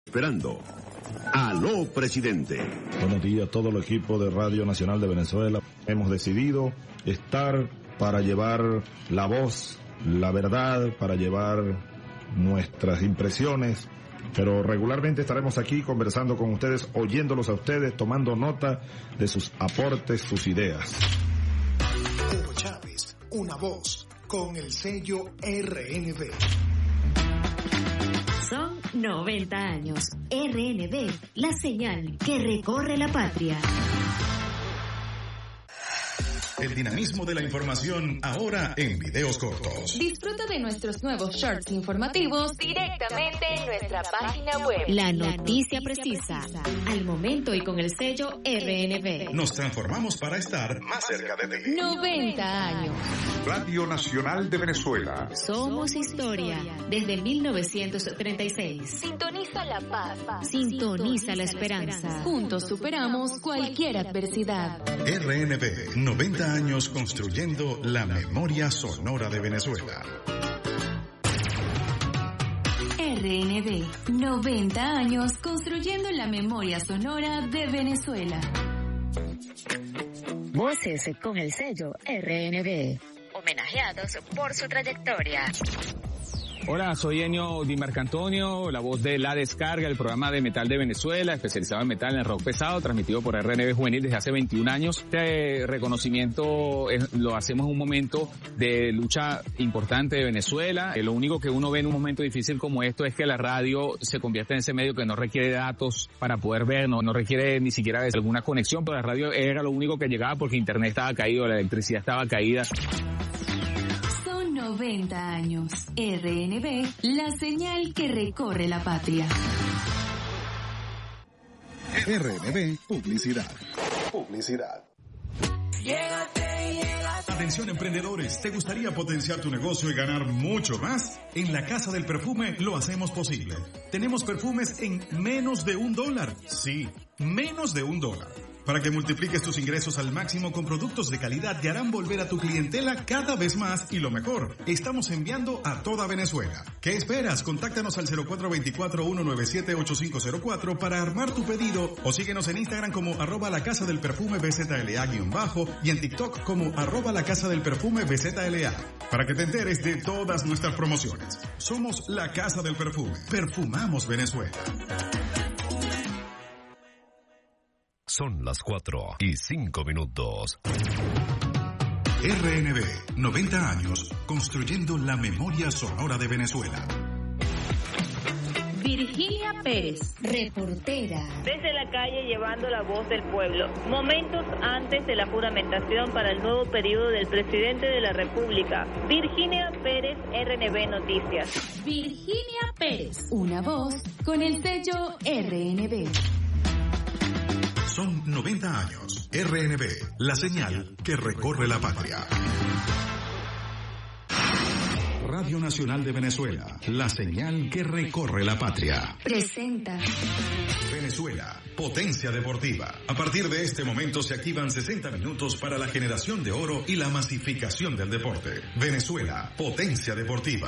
Esperando. Aló, presidente. Buenos días a todo el equipo de Radio Nacional de Venezuela. Hemos decidido estar para llevar la voz, la verdad, para llevar nuestras impresiones, pero regularmente estaremos aquí conversando con ustedes, oyéndolos a ustedes, tomando nota de sus aportes, sus ideas. Hugo Chávez, una voz con el sello RNB. Son 90 años. RNB, la señal que recorre la patria. El dinamismo de la información ahora en videos cortos. Disfruta de nuestros nuevos shorts informativos directamente en nuestra página web. La noticia precisa, al momento y con el sello RNB. Nos transformamos para estar más cerca de ti. 90 años. Radio Nacional de Venezuela. Somos historia desde 1936. Sintoniza la paz. Sintoniza la esperanza. Juntos superamos cualquier adversidad. RNB, 90 años construyendo la memoria sonora de Venezuela. RNB, 90 años construyendo la memoria sonora de Venezuela. Voces con el sello RNB, homenajeados por su trayectoria. Hola, soy Enio Di Marcantonio, la voz de La Descarga, el programa de metal de Venezuela, especializado en metal, en el rock pesado, transmitido por RNB Juvenil desde hace 21 años. Este reconocimiento lo hacemos en un momento de lucha importante de Venezuela. Lo único que uno ve en un momento difícil como esto es que la radio se convierte en ese medio que no requiere datos para poder ver, no requiere ni siquiera alguna conexión, pero la radio era lo único que llegaba porque internet estaba caído, la electricidad estaba caída. 90 años. RNB, la señal que recorre la patria. RNB Publicidad. Atención emprendedores, ¿te gustaría potenciar tu negocio y ganar mucho más? En la Casa del Perfume lo hacemos posible. Tenemos perfumes en menos de $1. Sí, menos de $1. Para que multipliques tus ingresos al máximo con productos de calidad que harán volver a tu clientela cada vez más y lo mejor, estamos enviando a toda Venezuela. ¿Qué esperas? Contáctanos al 0424-197-8504 para armar tu pedido o síguenos en Instagram como @la casa del perfume BZLA_ y en TikTok como @la casa del perfume BZLA para que te enteres de todas nuestras promociones. Somos la Casa del Perfume. Perfumamos Venezuela. Son las 4:05. RNB, 90 años, construyendo la memoria sonora de Venezuela. Virginia Pérez, reportera. Desde la calle llevando la voz del pueblo. Momentos antes de la juramentación para el nuevo periodo del presidente de la República. Virginia Pérez, RNB Noticias. Virginia Pérez, una voz con el sello RNB. Son 90 años. RNB, la señal que recorre la patria. Radio Nacional de Venezuela, la señal que recorre la patria. Presenta Venezuela, potencia deportiva. A partir de este momento se activan 60 minutos para la generación de oro y la masificación del deporte. Venezuela, potencia deportiva.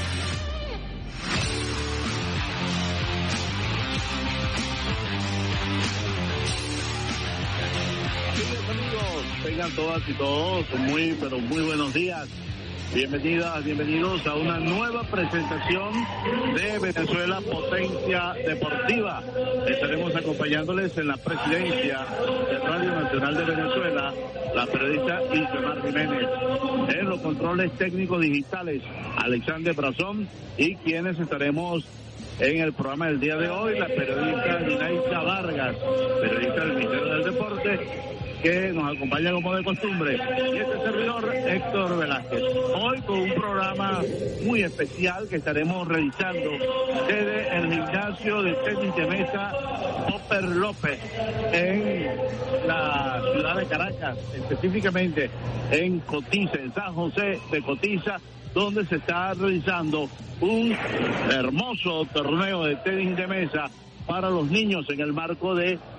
Tengan todas y todos muy buenos días. Bienvenidos a una nueva presentación de Venezuela Potencia Deportiva. Estaremos acompañándoles en la presidencia de Radio Nacional de Venezuela, la periodista Isamar Jiménez. En los controles técnicos digitales, Alexander Brazón, y quienes estaremos en el programa del día de hoy, la periodista Dinaisa Vargas, periodista del Ministerio del Deporte, que nos acompaña como de costumbre, y este servidor Héctor Velázquez. Hoy con un programa muy especial que estaremos realizando desde el gimnasio de tenis de mesa Popper López en la ciudad de Caracas, específicamente en Cotiza, en San José de Cotiza, donde se está realizando un hermoso torneo de tenis de mesa para los niños en el marco de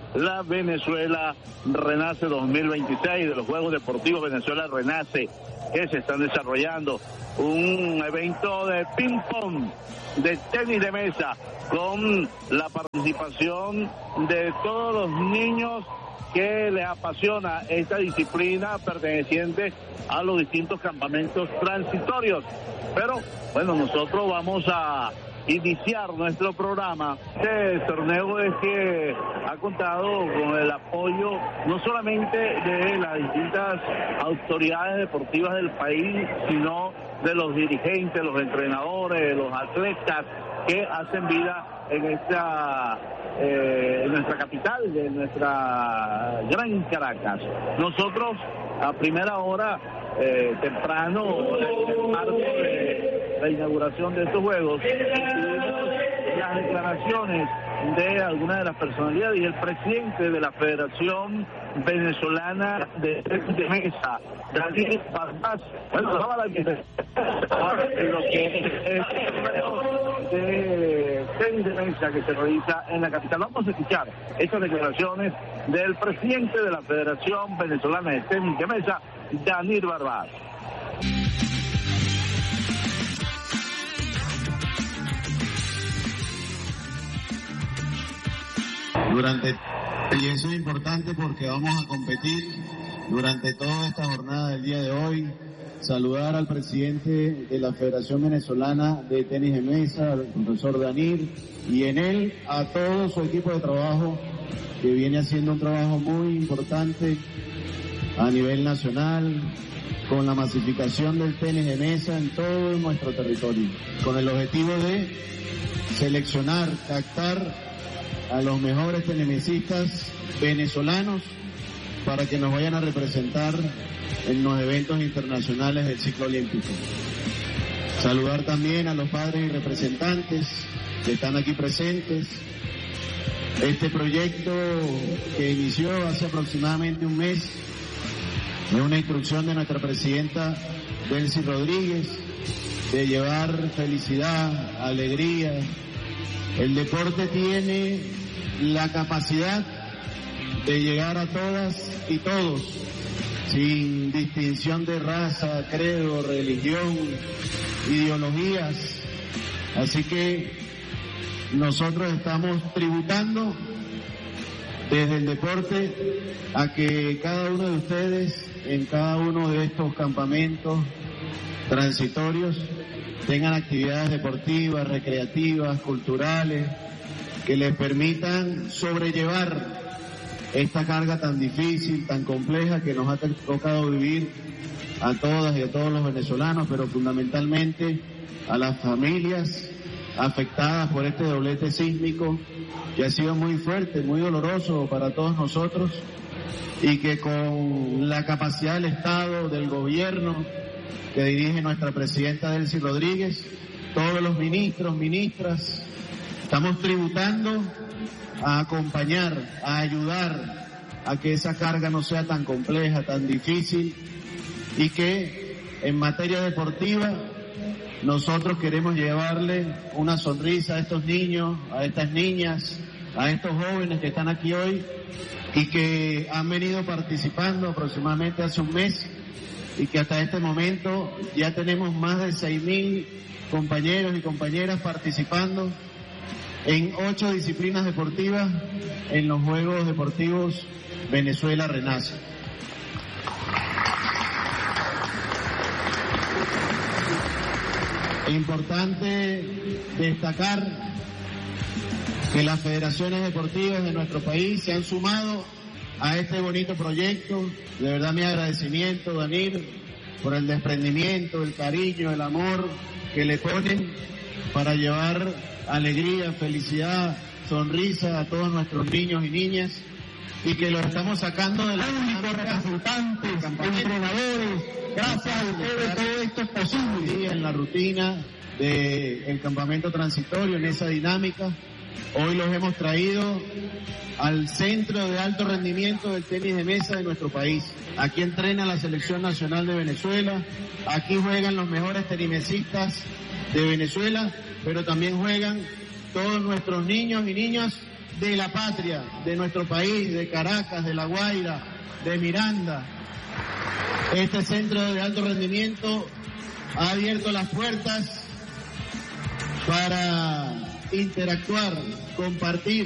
la Venezuela Renace 2026, de los Juegos Deportivos Venezuela Renace, que se están desarrollando. Un evento de ping-pong, de tenis de mesa, con la participación de todos los niños que les apasiona esta disciplina perteneciente a los distintos campamentos transitorios. Pero, bueno, nosotros vamos a iniciar nuestro programa. Este torneo es que ha contado con el apoyo no solamente de las distintas autoridades deportivas del país, sino de los dirigentes, los entrenadores, los atletas que hacen vida en nuestra capital, en nuestra gran Caracas. Nosotros a primera hora, temprano, en marco de la inauguración de estos juegos, tuvimos las declaraciones de algunas de las personalidades y el presidente de la Federación Venezolana de Tenis de Mesa, Daniel Barbás. Bueno, daba la bienvenida en lo que es de tenis de mesa que se realiza en la capital. Vamos a escuchar estas declaraciones del presidente de la Federación Venezolana de Tenis de Mesa, Daniel Barbás. Y eso es importante porque vamos a competir durante toda esta jornada del día de hoy. Saludar al presidente de la Federación Venezolana de Tenis de Mesa, al profesor Danir, y en él a todo su equipo de trabajo que viene haciendo un trabajo muy importante a nivel nacional con la masificación del tenis de mesa en todo nuestro territorio, con el objetivo de seleccionar, captar a los mejores tenisistas venezolanos para que nos vayan a representar en los eventos internacionales del ciclo olímpico. Saludar también a los padres y representantes que están aquí presentes. Este proyecto que inició hace aproximadamente un mes es una instrucción de nuestra presidenta Delcy Rodríguez de llevar felicidad, alegría. El deporte tiene la capacidad de llegar a todas y todos, sin distinción de raza, credo, religión, ideologías. Así que nosotros estamos tributando desde el deporte a que cada uno de ustedes, en cada uno de estos campamentos transitorios, tengan actividades deportivas, recreativas, culturales, que les permitan sobrellevar esta carga tan difícil, tan compleja que nos ha tocado vivir a todas y a todos los venezolanos, pero fundamentalmente a las familias afectadas por este doblete sísmico que ha sido muy fuerte, muy doloroso para todos nosotros, y que con la capacidad del Estado, del gobierno que dirige nuestra presidenta Delcy Rodríguez, todos los ministros, ministras, estamos tributando a acompañar, a ayudar a que esa carga no sea tan compleja, tan difícil, y que en materia deportiva nosotros queremos llevarle una sonrisa a estos niños, a estas niñas, a estos jóvenes que están aquí hoy y que han venido participando aproximadamente hace un mes, y que hasta este momento ya tenemos más de 6.000 compañeros y compañeras participando en 8 disciplinas deportivas en los Juegos Deportivos Venezuela Renace. Es importante destacar que las federaciones deportivas de nuestro país se han sumado a este bonito proyecto. De verdad, mi agradecimiento, Danir, por el desprendimiento, el cariño, el amor que le ponen para llevar alegría, felicidad, sonrisa a todos nuestros niños y niñas, y que lo estamos sacando de la representantes, entrenadores. Gracias a ustedes todo esto es posible. En la rutina del campamento transitorio, en esa dinámica, hoy los hemos traído al centro de alto rendimiento del tenis de mesa de nuestro país. Aquí entrena la Selección Nacional de Venezuela, aquí juegan los mejores tenisistas de Venezuela, pero también juegan todos nuestros niños y niñas de la patria, de nuestro país, de Caracas, de La Guaira, de Miranda. Este centro de alto rendimiento ha abierto las puertas para interactuar, compartir